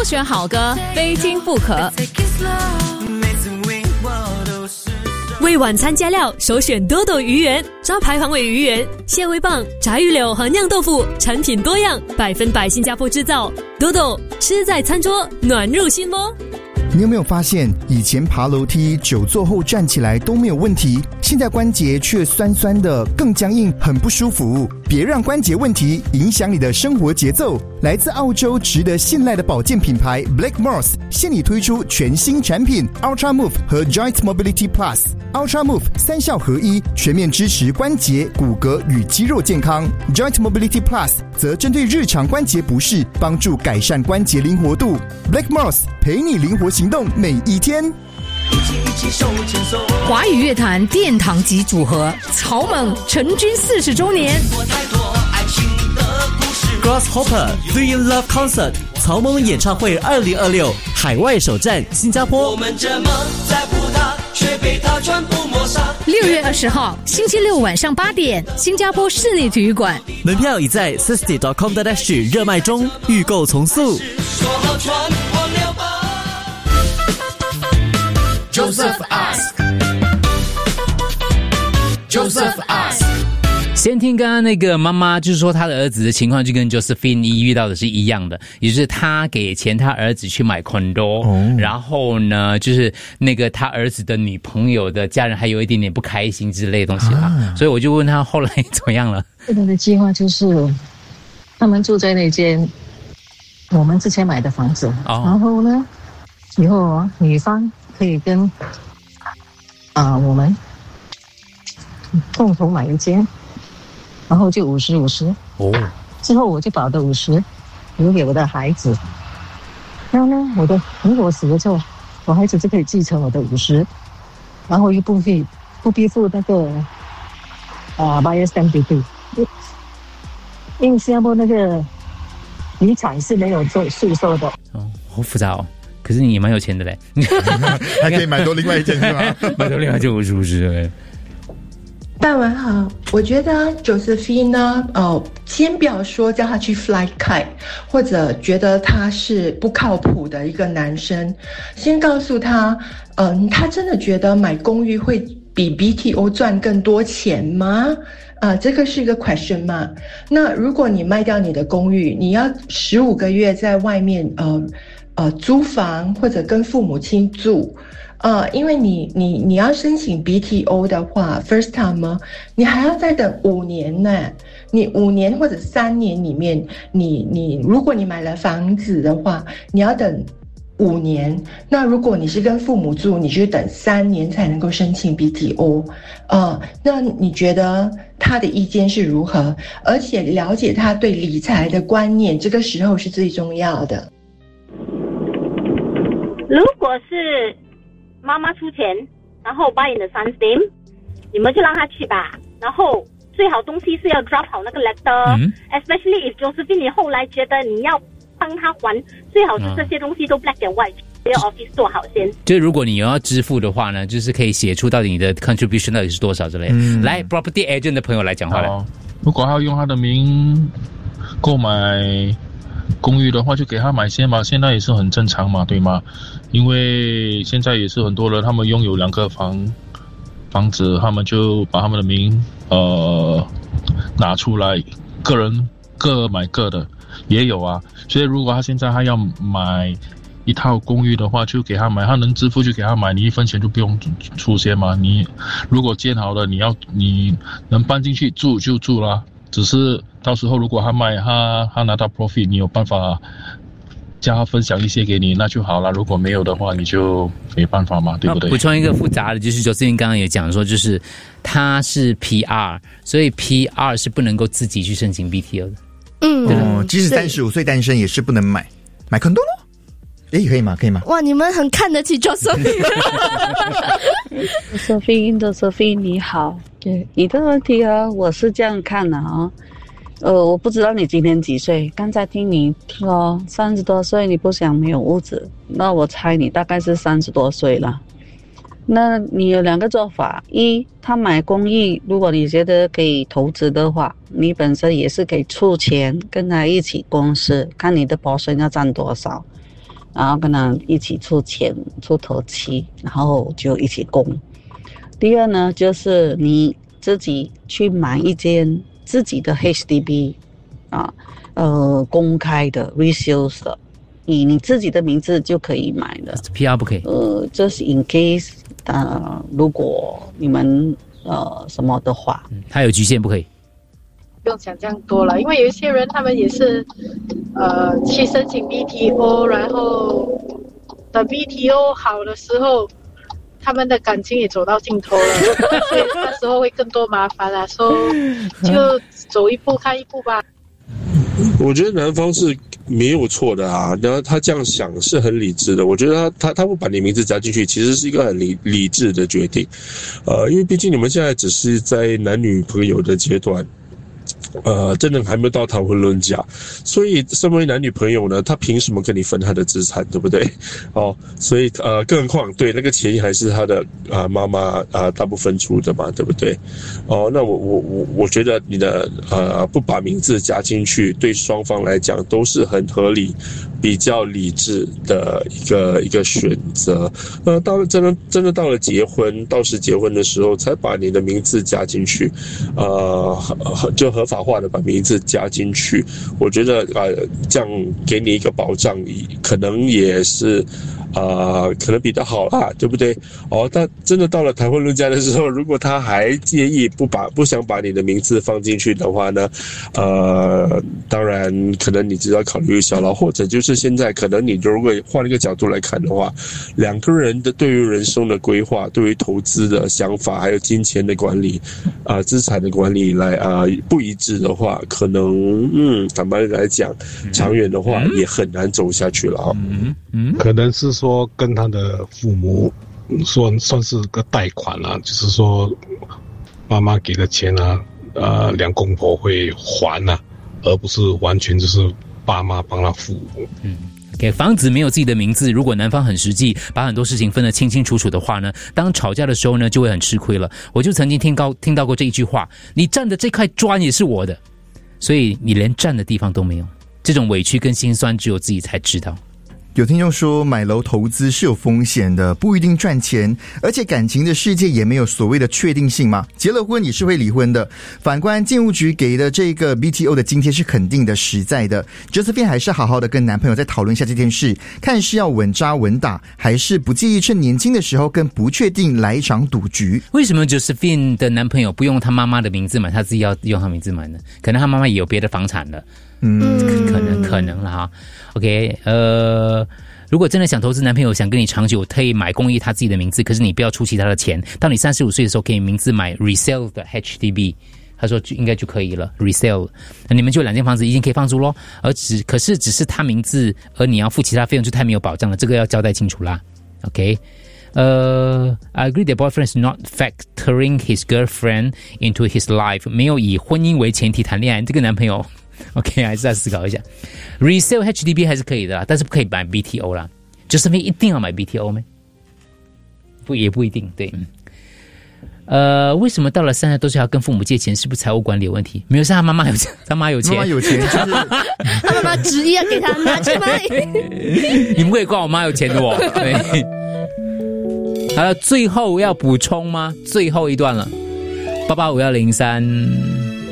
首选好歌，非听不可。 为晚餐加料，首选多多鱼圆，招牌黄尾鱼圆、蟹味棒、炸鱼柳和酿豆腐，产品多样，100%新加坡制造。多多吃在餐桌，暖入心窝。 你有没有发现，以前爬楼梯久坐后站起来都没有问题，现在关节却酸酸的，更僵硬，很不舒服。别让关节问题影响你的生活节奏。来自澳洲值得信赖的保健品牌 Blackmores 现已推出全新产品 Ultra Move 和 Joint Mobility Plus。Ultra Move 3效合一，全面支持关节、骨骼与肌肉健康。Joint Mobility Plus 则针对日常关节不适，帮助改善关节灵活度。Blackmores 陪你灵活行动每一天。 华语乐坛殿堂级组合草蜢成军40周年。 Grasshopper Do in Love Concert 草蜢演唱会2026海外首站新加坡。我们这么在乎他，却被他全部抹杀。 6月20号星期六晚上8点，新加坡室内体育馆。 门票已在 Sisti.com.sg 热卖中，预购从速。说好传忘了吧。 Joseph ask。 先听刚刚那个妈妈，就是说她的儿子的情况就跟 Josephine 遇到的是一样的，也就是他给钱他儿子去买 condo，然后呢，就是那个他儿子的女朋友的家人还有一点点不开心之类的东西啦，所以我就问他后来怎么样了。 这个的计划就是他们住在那间我们之前买的房子，然后呢，以后女方可以跟我们共同买一间。然后就50-50之后我就把我的50留给我的孩子，然后呢，如果我死了之后，我孩子就可以继承我的50，然后又不必付那个buyer stamp duty， 因为新加坡那个遗产是没有做税收的。 好复杂哦。可是你蛮有钱的嘞， 还可以买多另外一件是吗？ 买多另外一件50对。 傍晚好，我觉得 Josephine 呢，先不要说叫他去 fly kite， 或者觉得他是不靠谱的一个男生，先告诉他，他真的觉得买公寓会比 BTO 赚更多钱吗？这个是一个 question mark。那如果你卖掉你的公寓，你要15个月在外面租房或者跟父母亲住。因为你要申请 BTO 的话 ，first time 你还要再等5年呢。你5年或者3年里面，如果你买了房子的话，你要等5年。那如果你是跟父母住，你就等3年才能够申请 BTO。那你觉得他的意见是如何？而且了解他对理财的观念，这个时候是最重要的。 如果是妈妈出钱，然后 buy in the son's name， 你们就让他去吧。然后最好东西是要 drop 好那个 letter，especially if Josephine 你后来觉得你要帮他还，最好是这些东西都 black and white， 要 office 做好先。 就如果你要支付的话呢，就是可以写出到底你的 contribution 到底是多少之类的。来 property agent 的朋友来讲话了。 如果他要用他的名购买公寓的话，就给他买先嘛，现在也是很正常嘛，对吗？因为现在也是很多人，他们拥有2个房子，他们就把他们的名拿出来，个人各买各的也有啊。所以如果他现在他要买一套公寓的话，就给他买，他能支付就给他买，你1分钱就不用出现嘛。你如果建好了，你能搬进去住就住啦。只是到时候如果他卖，他拿到 profit， 你有办法叫他分享一些给你，那就好了。如果没有的话，你就没办法嘛，对不对？ 补充一个复杂的，就是Josephine刚刚也讲说，就是他是 PR， 所以 PR 是不能够自己去申请 BTO 的。 即使35岁单身也是不能买condo咯。可以吗？可以吗？ 哇，你们很看得起 Josephine。 Josephine 你好，你的问题我是这样看的我不知道你今年几岁，刚才听你说30多岁你不想没有屋子，那我猜你大概是30多岁了。那你有2个做法，一，他买公寓，如果你觉得可以投资的话，你本身也是可以出钱跟他一起公司，看你的portion要占多少。 然后跟他一起出钱出头期，然后就一起供。第二呢，就是你自己去买一间自己的 HDB 公开的 resales 的，以你自己的名字就可以买的。 PR 不可以。 这是 in case 如果你们什么的话， 它有局限，不可以。 不用想这样多了，因为有一些人他们也是去申请 BTO， 然后等 BTO 好的时候，他们的感情也走到尽头了，所以那时候会更多麻烦啦，所以就走一步看一步吧。 我觉得男方是没有错的啊，然后他这样想是很理智的。我觉得他不把你名字加进去，其实是一个很理智的决定，因为毕竟你们现在只是在男女朋友的阶段。真的还没有到谈婚论嫁，所以身为男女朋友呢，他凭什么跟你分他的资产，对不对？所以更何况对那个钱还是他的妈妈大部分出的嘛，对不对？那我觉得你的不把名字加进去，对双方来讲都是很合理、比较理智的一个选择。到了真的到了到时结婚的时候，才把你的名字加进去，就合法化的把名字加进去，我觉得这样给你一个保障，可能也是可能比较好啦，对不对？但真的到了谈婚论嫁的时候，如果他还介意不想把你的名字放进去的话呢，当然可能你只要考虑一下了，或者就是现在可能你如果换一个角度来看的话，两个人的对于人生的规划、对于投资的想法，还有金钱的管理、资产的管理来不一致的话，可能坦白来讲，长远的话也很难走下去了啊。 可能是说跟他的父母算是个贷款啊，就是说妈妈给的钱啊，两公婆会还啊，而不是完全就是爸妈帮他付。 给房子没有自己的名字，如果男方很实际，把很多事情分得清清楚楚的话呢，当吵架的时候呢，就会很吃亏了。我就曾经听到过这一句话：你站的这块砖也是我的，所以你连站的地方都没有。这种委屈跟心酸，只有自己才知道。 有听众说买楼投资是有风险的，不一定赚钱，而且感情的世界也没有所谓的确定性嘛，结了婚也是会离婚的。反观建物局给的这个 BTO 的津贴是肯定的、实在的。Josephine 还是好好的跟男朋友再讨论一下这件事，看是要稳扎稳打，还是不介意趁年轻的时候跟不确定来一场赌局。 为什么 Josephine 的男朋友不用他妈妈的名字买，他自己要用他名字买呢？可能他妈妈也有别的房产了。可能了哈。OK， 如果真的想投资，男朋友想跟你长久，可以买公寓他自己的名字，可是你不要出其他的钱。到你35岁的时候，可以名字买 resale 的 HDB， 他说应该就可以了 resale， 那你们就2间房子，一间可以放租咯。可是只是他名字，而你要付其他费用，就太没有保障了，这个要交代清楚啦。OK。I agree that boyfriend is not factoring his girlfriend into his life， 没有以婚姻为前提谈恋爱。这个男朋友 OK 还是要思考一下。Resale HDB 还是可以的啦，但是不可以买 BTO 啦。Josephine 一定要买 BTO 吗？也不一定，对。为什么到了30都是要跟父母借钱？是不是财务管理有问题？没有，是他妈妈有钱，他妈有钱， 妈妈有钱，就是他妈妈执意要给他拿去买。 你不可以怪我妈有钱的哦。对。好了，最后要补充吗？最后一段了，88510